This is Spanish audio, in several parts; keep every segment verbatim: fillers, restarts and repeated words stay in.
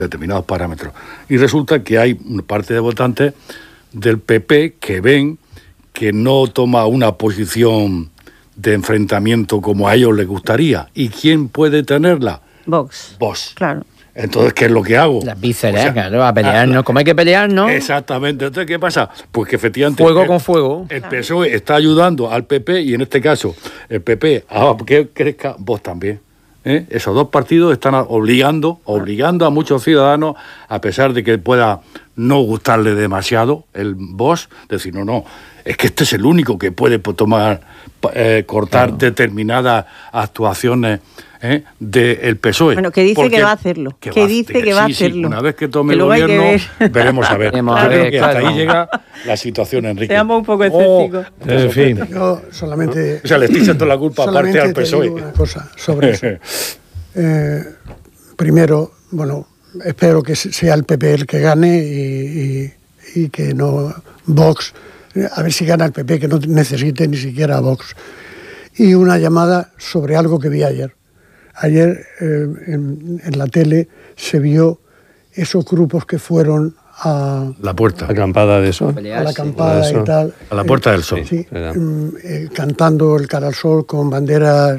determinados parámetros. Y resulta que hay una parte de votantes del P P que ven que no toma una posición de enfrentamiento como a ellos les gustaría. ¿Y quién puede tenerla? Vox. Vox. Claro. Entonces, ¿qué es lo que hago? Las vísceras, o sea, claro, a pelearnos, a, como hay que pelearnos. Exactamente. Entonces, ¿qué pasa? Pues que efectivamente... Fuego el, con fuego. El P S O E está ayudando al P P y en este caso el P P a que crezca, Vox también. ¿Eh? Esos dos partidos están obligando, obligando a muchos ciudadanos, a pesar de que pueda no gustarle demasiado el Vox, decir, no, no, es que este es el único que puede tomar, eh, cortar claro. determinadas actuaciones ¿eh? del P S O E. Bueno, que dice Porque, que va a hacerlo. Que, que va, dice que, que va sí, a hacerlo. Sí, una vez que tome que el gobierno, ver. veremos a ver. Yo creo que hasta ahí llega la situación, Enrique. Seamos un poco escépticos. Oh, en fin. Yo solamente... ¿no? O sea, le estoy echando la culpa aparte al P S O E. Una cosa sobre eso. eh, primero, bueno, espero que sea el P P el que gane y, y, y que no Vox... A ver si gana el P P, que no necesite ni siquiera Vox. Y una llamada sobre algo que vi ayer. Ayer eh, en, en la tele se vio esos grupos que fueron a... La puerta. La acampada de Sol. A la acampada y tal. A la Puerta del Sol. Sí, eh, cantando el Cara al Sol con banderas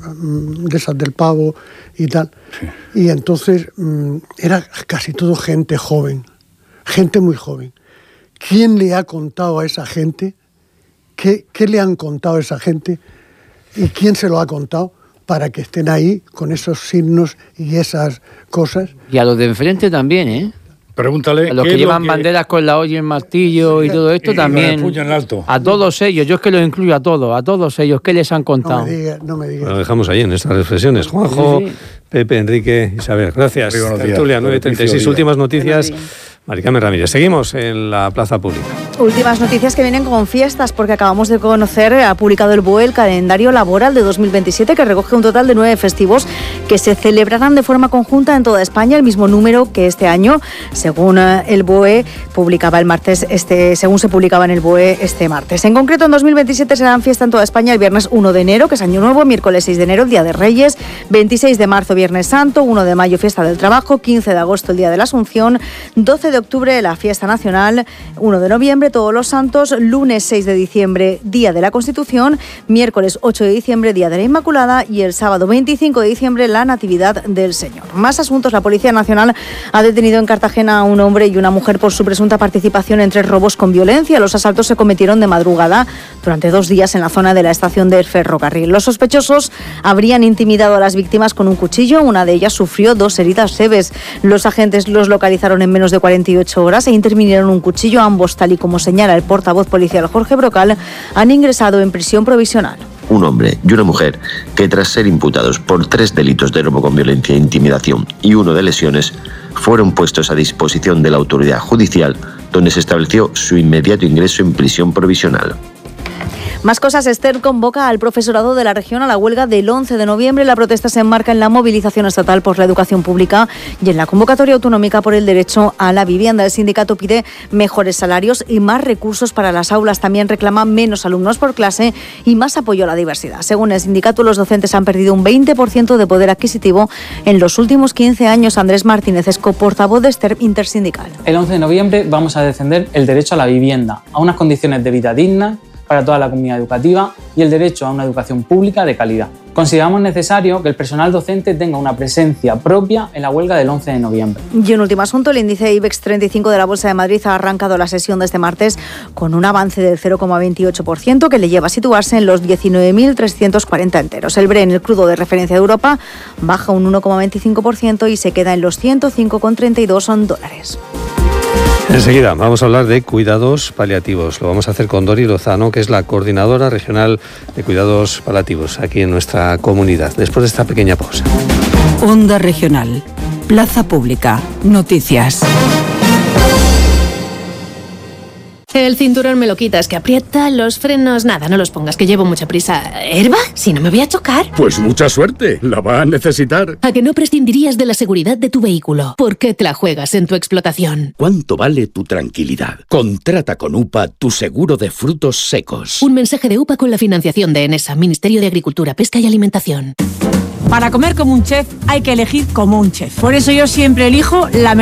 de esas del pavo y tal. Sí. Y entonces era casi todo gente joven, gente muy joven. ¿Quién le ha contado a esa gente? ¿Qué, ¿Qué le han contado a esa gente? ¿Y quién se lo ha contado para que estén ahí con esos signos y esas cosas? Y a los de enfrente también, ¿eh? Pregúntale. A los que llevan que... banderas con la olla y el martillo sí, y todo esto y, también. Y en alto. A todos ellos, yo es que los incluyo a todos, a todos ellos, ¿qué les han contado? No me digas, no me digas. Lo dejamos ahí en estas reflexiones. Juanjo, sí, sí. Pepe, Enrique, Isabel, gracias. Tertulia nueve treinta y seis, últimas noticias. Maricarmen Ramírez. Seguimos en la plaza pública. Últimas noticias que vienen con fiestas, porque acabamos de conocer, ha publicado el B O E el calendario laboral de dos mil veintisiete, que recoge un total de nueve festivos que se celebrarán de forma conjunta en toda España, el mismo número que este año, según el B O E, publicaba el martes, este, según se publicaba en el B O E este martes. En concreto, en dos mil veintisiete serán fiesta en toda España el viernes uno de enero, que es Año Nuevo, miércoles seis de enero, el Día de Reyes, veintiséis de marzo, Viernes Santo, uno de mayo, Fiesta del Trabajo, quince de agosto, el Día de la Asunción, doce de octubre, la Fiesta Nacional, uno de noviembre, Todos los Santos, lunes seis de diciembre, Día de la Constitución, miércoles ocho de diciembre, Día de la Inmaculada, y el sábado veinticinco de diciembre, la Natividad del Señor. Más asuntos. La Policía Nacional ha detenido en Cartagena a un hombre y una mujer por su presunta participación en tres robos con violencia. Los asaltos se cometieron de madrugada durante dos días en la zona de la estación del ferrocarril. Los sospechosos habrían intimidado a las víctimas con un cuchillo. Una de ellas sufrió dos heridas leves. Los agentes los localizaron en menos de cuarenta y ocho horas e intervinieron un cuchillo. Ambos, tal y como señala el portavoz policial Jorge Brocal, han ingresado en prisión provisional. Un hombre y una mujer que, tras ser imputados por tres delitos de robo con violencia, intimidación y uno de lesiones, fueron puestos a disposición de la autoridad judicial, donde se estableció su inmediato ingreso en prisión provisional. Más cosas. Ester convoca al profesorado de la región a la huelga del once de noviembre. La protesta se enmarca en la movilización estatal por la educación pública y en la convocatoria autonómica por el derecho a la vivienda. El sindicato pide mejores salarios y más recursos para las aulas. También reclama menos alumnos por clase y más apoyo a la diversidad. Según el sindicato, los docentes han perdido un veinte por ciento de poder adquisitivo en los últimos quince años. Andrés Martínez es coportavoz de Ester Intersindical. El once de noviembre vamos a defender el derecho a la vivienda, a unas condiciones de vida dignas para toda la comunidad educativa y el derecho a una educación pública de calidad. Consideramos necesario que el personal docente tenga una presencia propia en la huelga del once de noviembre. Y un último asunto. El índice IBEX treinta y cinco de la Bolsa de Madrid ha arrancado la sesión de este martes con un avance del cero coma veintiocho por ciento que le lleva a situarse en los diecinueve mil trescientos cuarenta enteros. El Bren, el crudo de referencia de Europa, baja un uno coma veinticinco por ciento y se queda en los ciento cinco coma treinta y dos dólares. Enseguida vamos a hablar de cuidados paliativos. Lo vamos a hacer con Dori Lozano, que es la coordinadora regional de cuidados paliativos aquí en nuestra comunidad. Después de esta pequeña pausa. Onda Regional, Plaza Pública, Noticias. El cinturón me lo quitas, que aprieta, los frenos, nada, no los pongas, que llevo mucha prisa. ¿Herba? Si no me voy a chocar. Pues mucha suerte, la va a necesitar. ¿A que no prescindirías de la seguridad de tu vehículo? ¿Por qué te la juegas en tu explotación? ¿Cuánto vale tu tranquilidad? Contrata con U P A tu seguro de frutos secos. Un mensaje de U P A con la financiación de ENESA, Ministerio de Agricultura, Pesca y Alimentación. Para comer como un chef hay que elegir como un chef. Por eso yo siempre elijo la